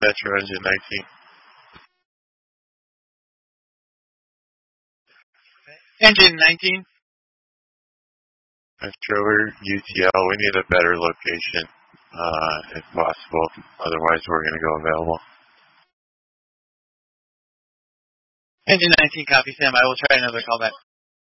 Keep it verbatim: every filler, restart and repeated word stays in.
Metro Engine nineteen. Engine nineteen. Metro U T L, we need a better location, uh, if possible. Otherwise, we're going to go available. Engine nineteen, copy, Sam. I will try another callback.